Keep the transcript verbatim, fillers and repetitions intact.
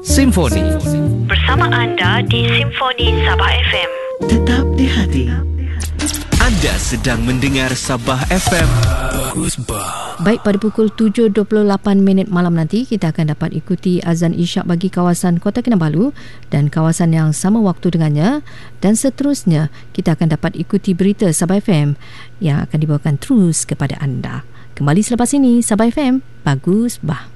Simfoni. Bersama anda di Simfoni Sabah F M. Tetap di hati. Anda sedang mendengar Sabah F M. Bagus bah. Baik, pada pukul tujuh dua puluh lapan minit malam nanti kita akan dapat ikuti azan isyak bagi kawasan Kota Kinabalu dan kawasan yang sama waktu dengannya, dan seterusnya kita akan dapat ikuti berita Sabah F M yang akan dibawakan terus kepada anda. Kembali selepas ini, Sabah F M, Bagus bah.